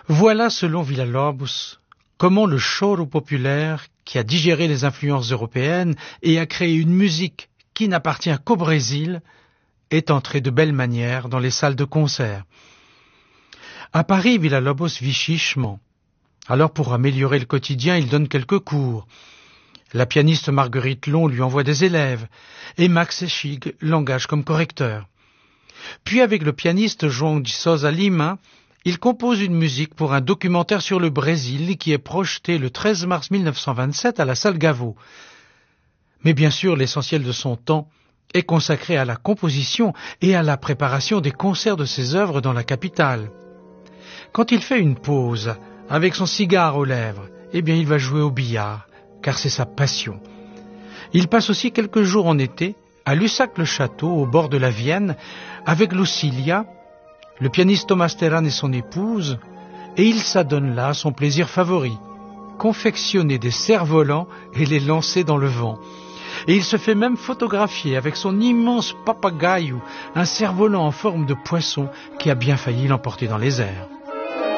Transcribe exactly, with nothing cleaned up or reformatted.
Voilà, selon Villa-Lobos, comment le choro populaire, qui a digéré les influences européennes et a créé une musique qui n'appartient qu'au Brésil, est entré de belle manière dans les salles de concert. À Paris, Villa-Lobos vit chichement. Alors, pour améliorer le quotidien, il donne quelques cours. La pianiste Marguerite Long lui envoie des élèves, et Max Eschig l'engage comme correcteur. Puis, avec le pianiste João de Sousa Lima, il compose une musique pour un documentaire sur le Brésil qui est projeté le treize mars mille neuf cent vingt-sept à la salle Gaveau. Mais bien sûr, l'essentiel de son temps est consacré à la composition et à la préparation des concerts de ses œuvres dans la capitale. Quand il fait une pause, avec son cigare aux lèvres, eh bien il va jouer au billard, car c'est sa passion. Il passe aussi quelques jours en été à Lussac-le-Château, au bord de la Vienne, avec Lucilia, le pianiste Thomas Terran et son épouse, et il s'adonne là à son plaisir favori, confectionner des cerfs-volants et les lancer dans le vent. Et il se fait même photographier avec son immense papagaio, un cerf-volant en forme de poisson qui a bien failli l'emporter dans les airs.